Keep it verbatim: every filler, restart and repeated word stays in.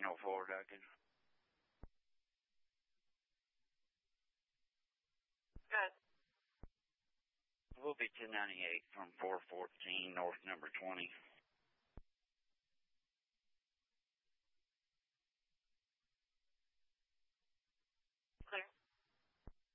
fourteen oh four, Duncan. Good. We'll be ten ninety-eight from four fourteen North number twenty.